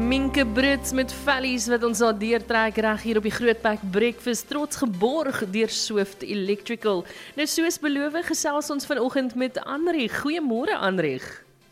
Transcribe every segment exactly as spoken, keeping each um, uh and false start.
Minke Brits met Valleys wat ons daar deurtrek reg hier op die Grootpak Breakfast, trots geborg deur Swift Electrical. Nou soos beloof gesels ons vanoggend met Anrieg. Goeiemôre Anrieg.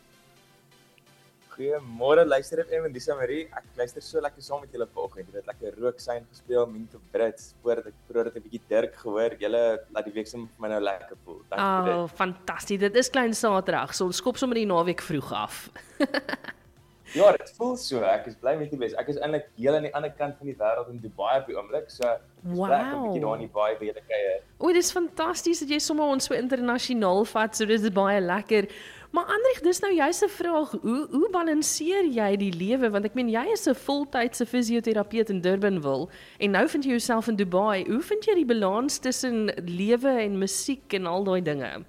Goeiemôre, luister F M en Lisa Marie. Ek luister so lekker saam met julle vanoggend. Jy het lekker rooksign gespeel, Minke Brits, voordat ek voordat ek 'n bietjie Dirk gehoor. Julle laat die week se vir my nou lekker voel. Dankie oh, vir dit. Fantasties. Dit is klein Saterdag, so ons skop sommer die naweek vroeg af. Ja, dit voel so. Ek is bly met die bes. Ek is eintlik heel aan die ander kant van die wêreld in Dubai op die oomblik. So ek is wow. bly ek 'n bietjie daar in die baie by julle kuier. O, dis fantasties dat jy sommer ons so internasionaal vat. So dis baie lekker. Maar Anrieg, dis nou juist 'n vraag. Hoe hoe balanseer jy die lewe? Want ek meen jy is 'n voltydse fisioterapeut in Durbanville en nou vind jy jouself in Dubai. Hoe vind jy die balans tussen lewe en musiek en al daai dinge?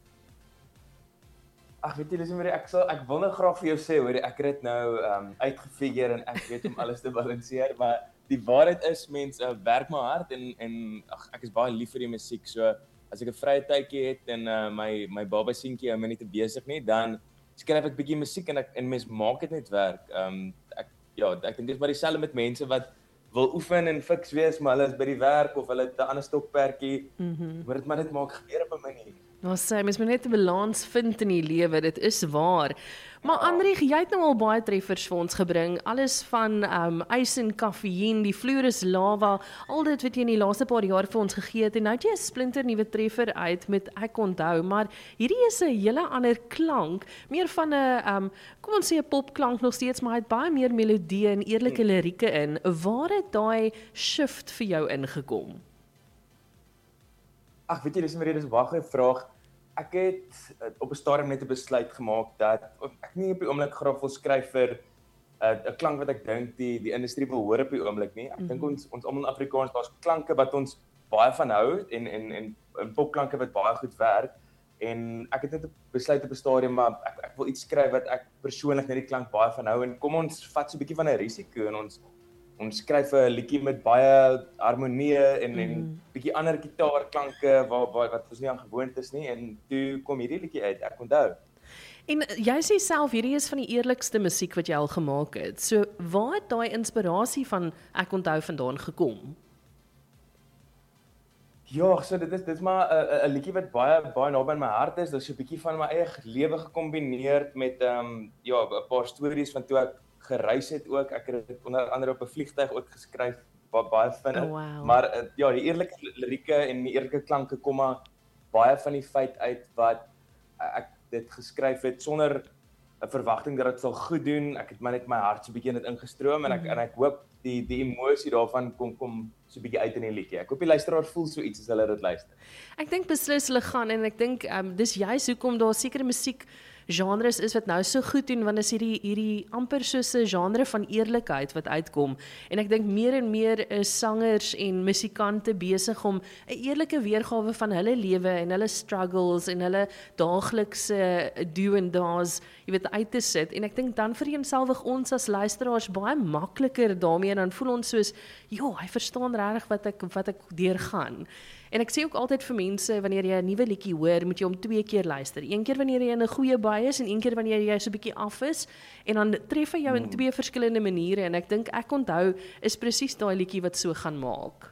Ag, weet jy, Lisa Marie, ek sal ek wil nou graag vir jou sê, hoor, ek het dit nou um uitgefigure en ek weet om alles te balanseer, maar die waarheid is mens uh, werk my hard en en ag ek is baie lief vir die musiek, so as ek 'n vrye tydjie het en uh, my my baba seentjie hou my nie te besig nie, dan skryf ek bietjie musiek en ek en mens maak dit net werk. Um ek ja, ek dink dit is maar dieselfde met mense wat wil oefen en fiks wees, maar hulle is by die werk of hulle het 'n ander stokperdjie. Mhm. Moet dit maar net maak gebeur op 'n manier. Nou sê, mens moet net 'n balans vind in die lewe, dit is waar. Maar ja. Anrieg, jy het nou al baie treffers vir ons gebring, alles van um, ys en kaffieïn, die vloer is lava, al dit wat jy in die laaste paar jaar vir ons gegee het, en nou het jy 'n splinter nuwe treffer uit met Ek Onthou, maar hierdie is 'n hele ander klank, meer van 'n, um, kom ons sê 'n popklank nog steeds, maar hy het baie meer melodie en eerlike lirieke in. Waar het daai shift vir jou ingekom? Ag, weet jy, dis 'n baie dis 'n baie goeie vraag. Ek het uh, op 'n stadium net 'n besluit gemaak dat ek nie op die oomblik graag wil skryf vir 'n uh, klank wat ek dink die die industrie wil hoor op die oomblik nie. Ek mm-hmm. dink ons ons almal in Afrikaans, daar's klanke wat ons baie van hou en en en, en popklanke wat baie goed werk. En ek het net besluit op 'n stadium maar ek ek wil iets skryf wat ek persoonlik net die klank baie van hou en kom ons vat so 'n bietjie van 'n risiko en ons ons skryf 'n liedjie met baie harmonieë en en mm. bietjie ander gitaarklanke waar waar wat ons nie aan gewoond is nie en toe kom hierdie liedjie uit, Ek Onthou. En jy sê self hierdie is van die eerlikste musiek wat jy al gemaak het. So waar het daai inspirasie van Ek Onthou vandaan gekom? Ja, so dit is dit is maar 'n 'n liedjie wat baie baie naby aan my hart is. Dit is so 'n bietjie van my eie lewe gekombineer met ehm um, ja, 'n paar stories van toe ek gereis het ook. Ek het dit onder andere op 'n vliegtuig ook geskryf, wat baie vinnig. Oh, wow. Maar uh, ja, die eerlike lirieke en die eerlike klanke kom maar baie van die feit uit wat uh, ek dit geskryf het sonder 'n verwagting dat dit sal goed doen. Ek het maar net my hart so 'n bietjie in dit ingestroom en ek mm-hmm. en ek hoop die die emosie daarvan kom kom so 'n bietjie uit in die liedjie. Ek hoop die luisteraars voel so iets as hulle dit luister. Ek dink beslis hulle gaan en ek dink um, dis juist hoekom daar sekere musiek genres is wat nou so goed doen, want is hierdie hierdie amper soos 'n genre van eerlikheid wat uitkom. En ek dink meer en meer is sangers en musikante besig om 'n eerlike weergawe van hulle lewe en hulle struggles en hulle daaglikse do and da's, jy weet, uit te sit. En ek dink dan vereenselwig ons as luisteraars baie makliker daarmee en dan voel ons soos, "Jo, hy verstaan regtig wat ek wat ek deurgaan." En ek sê ook altyd vir mense, wanneer jy 'n nuwe liedjie hoor, moet jy hom twee keer luister. Een keer wanneer jy in 'n goeie bui is en een keer wanneer jy so 'n bietjie af is en dan tref hy jou in twee verskillende maniere en ek dink Ek Onthou is presies daai liedjie wat so gaan maak.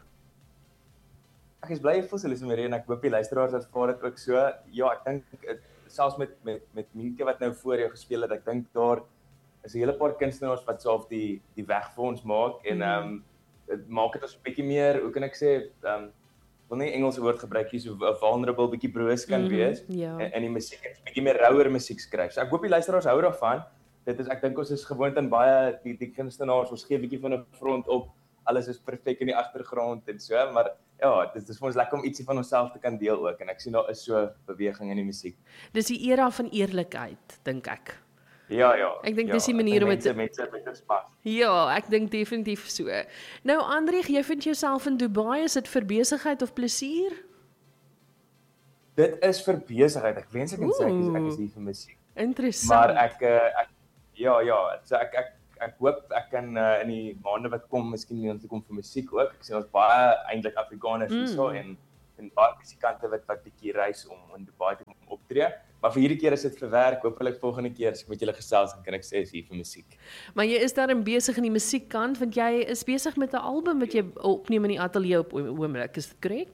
Ek is bly jy voel so, Lisa Marie, en ek hoop die luisteraars ervaar dit ook so. Ja, ek dink selfs met met met Minke wat nou voor jou gespeel het, ek dink daar is 'n hele paar kunstenaars wat self die die weg vir ons maak en ehm mm. um, dit maak dit ons 'n bietjie meer, hoe kan ek sê, ehm um, wil nie Engelse woord gebruik hier, so 'n vulnerable bietjie broos kan mm-hmm, wees ja. en, en die musiek het bietjie meer rouer musiek skryf. So ek hoop die luisteraars hou daarvan. Dit is ek dink ons is gewoond aan baie die die kunstenaars, ons gee bietjie van 'n front op, alles is perfek in die agtergrond en so, maar ja, dit is vir ons lekker om ietsie van onsself te kan deel ook en ek sien daar is so beweging in die musiek. Dis die era van eerlikheid, dink ek. Ja, ja. Ek dink ja, dis die manier om dit mense mense met dit pas. Ja, ek dink definitief so. Nou Anrieg, jy vind jouself in Dubai, is dit vir besigheid of plesier? Dit is vir besigheid. Ek wens ek kan sê ek is ek is hier vir musiek. Interessant. Maar ek ek ja, ja, so ek ek ek hoop ek kan uh, in die maande wat kom, miskien nie ons kom vir musiek ook. Ek sien ons baie eintlik Afrikaners mm. hierso en en baie musikante wat wat bietjie reis om in Dubai te optree. Maar vir hierdie keer is dit vir werk. Hoopelik volgende keer as ek met julle gesels dan kan ek sê is hier vir musiek. Maar jy is daarin besig in die musiekkant want jy is besig met 'n album wat jy opneem in die ateljee op oomblik, is dit korrek?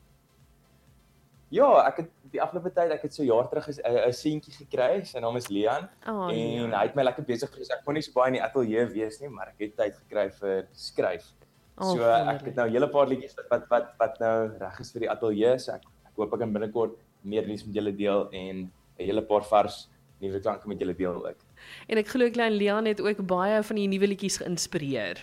Ja, ek het die afgelope tyd, ek het so jaar terug 'n 'n seentjie gekry, sy naam is Leon Oh, en Leon. hy het my lekker besig gewees. Ek kon nie so baie in die ateljee wees nie, maar ek het tyd gekry vir skryf. Oh, so ek het nou 'n hele paar liedjies wat wat wat wat nou reg is vir die ateljee, so ek ek hoop ek kan binnekort meer nuus met julle deel en 'n hele paar vars nuwe klanke met julle deel ook. En ek glo klein Leon het ook baie van die nuwe liedjies geïnspireer.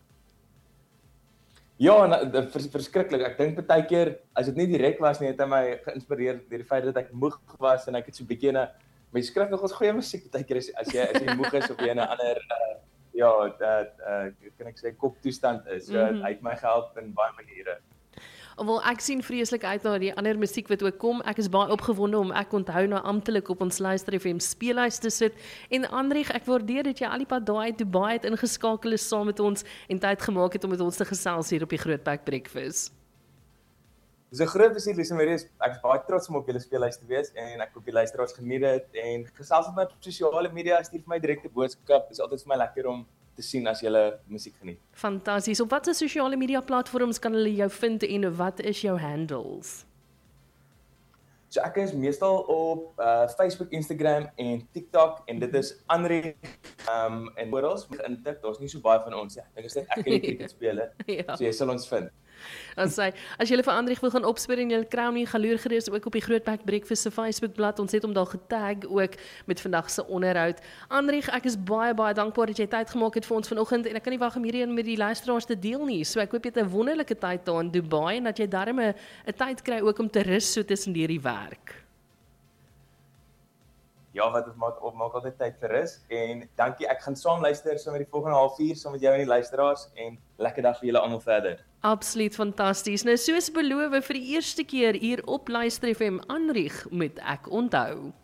Ja, na, vers, verskriklik. Ek dink baie keer as dit nie direk was nie, het hy my geïnspireer deur die feit dat ek moeg was en ek het so 'n bietjie 'n my skryf nogals goeie musiek baie keer as, as jy as jy moeg is of jy in 'n ander uh, ja, dat uh, kan ek sê koptoestand is. So mm-hmm. Hy het my gehelp in baie maniere. Wel, ek sien vreeslik uit na die ander musiek wat ook kom. Ek is baie opgewonde om ek onthou nou amptelik op ons Luister F M speellys te sit. En Andrieg, ek waardeer dat jy al die pad daai uit Dubai het ingeskakel is saam met ons en tyd gemaak het om met ons te gesels hier op die Grootbek Breakfast. Dis 'n groot plesier, Lisa Marie. Ek is baie trots om op julle speellys te wees en ek hoop die luisteraars geniet dit en gesels met my op sosiale media, stuur vir my direkte boodskap. Dit is altyd vir my lekker om te sien as jy musiek geniet. Fantasties. Op watter sosiale media platforms kan hulle jou vind en wat is jou handles? So ek is meestal op uh, Facebook, Instagram en TikTok en dit is Andrieg um en oral intik. Daar's nie so baie van ons ja. Ek dink is net ek en die cricketspeler. Ja. So jy sal ons vind. As sy, as julle vir Andrieg wil gaan opspoor en julle kry hom nie galoer gerus ook op die Grootbek Breakfast se Facebookblad. Ons het hom daar getag ook met vandag se onderhoud. Andrieg, ek is baie baie dankbaar dat jy tyd gemaak het vir ons vanoggend en ek kan nie wag om hierdie met die luisteraars te deel nie. So ek hoop jy het 'n wonderlike tyd daar in Dubai en dat jy darm 'n tyd kry ook om te rus so tussen hierdie werk. Ja, wat ons maak op maak altyd tyd vir rus en dankie. Ek gaan saam luister saam met die volgende halfuur saam met jou en die luisteraars en lekker dag vir julle almal verder. Absoluut fantasties. Nou soos beloof vir die eerste keer hier op Luister F M Andrieg met Ek Onthou.